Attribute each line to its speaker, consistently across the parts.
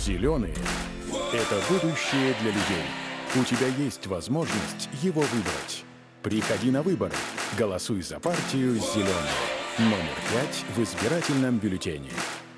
Speaker 1: Зеленые – это будущее для людей. У тебя есть возможность его выбрать. Приходи на выборы. Голосуй за партию «Зеленые». Номер 5 в избирательном бюллетене.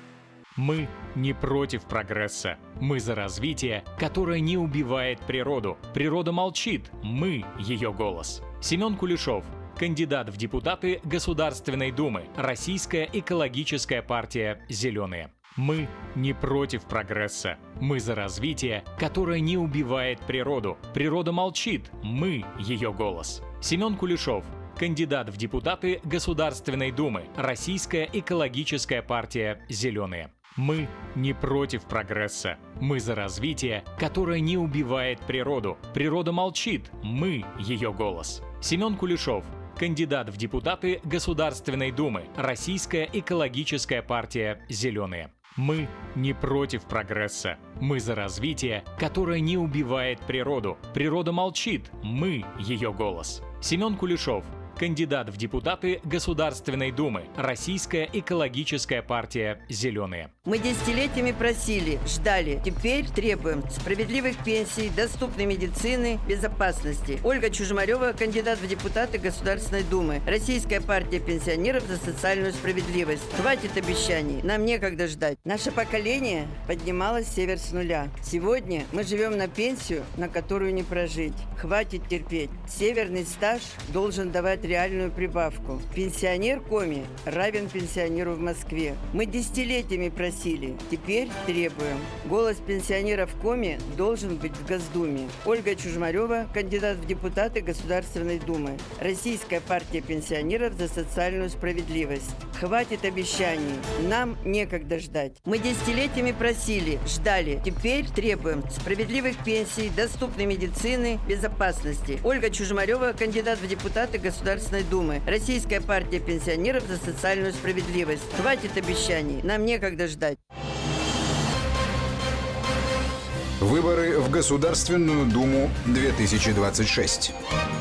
Speaker 2: Мы не против прогресса. Мы за развитие, которое не убивает природу. Природа молчит. Мы ее голос. Семен Кулешов, кандидат в депутаты Государственной Думы, Российская экологическая партия «Зеленые». Мы не против прогресса. Мы за развитие, которое не убивает природу. Природа молчит. Мы ее голос. Семен Кулешов, кандидат в депутаты Государственной Думы, Российская экологическая партия «Зеленые». Мы не против прогресса. Мы за развитие, которое не убивает природу. Природа молчит. Мы ее голос. Семен Кулешов, кандидат в депутаты Государственной Думы, Российская экологическая партия «Зеленые». Мы не против прогресса. Мы за развитие, которое не убивает природу. Природа молчит. Мы ее голос. Семен Кулешов, кандидат в депутаты Государственной Думы, Российская экологическая партия «Зеленые».
Speaker 3: Мы десятилетиями просили, ждали, теперь требуем справедливых пенсий, доступной медицины, безопасности. Ольга Чужмарева, кандидат в депутаты Государственной Думы, Российская партия пенсионеров за социальную справедливость. Хватит обещаний, нам некогда ждать. Наше поколение поднималось север с нуля. Сегодня мы живем на пенсию, на которую не прожить. Хватит терпеть. Северный стаж должен давать реальную прибавку. Пенсионер Коми равен пенсионеру в Москве. Мы десятилетиями просили, теперь требуем. Голос пенсионеров Коми должен быть в Госдуме. Ольга Чужмарева, кандидат в депутаты Государственной Думы, Российская партия пенсионеров за социальную справедливость. Хватит обещаний, нам некогда ждать. Мы десятилетиями просили, ждали, теперь требуем справедливых пенсий, доступной медицины, безопасности. Ольга Чужмарева, кандидат в депутаты Государственной Думы, Российская партия пенсионеров за социальную справедливость. Хватит обещаний, нам некогда ждать.
Speaker 4: Выборы в Государственную Думу 2026.